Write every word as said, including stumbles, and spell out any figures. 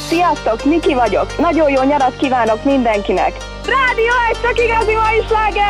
Sziasztok, Niki vagyok. Nagyon jó nyarat kívánok mindenkinek. Rádió egy, csak igazi mai sláger!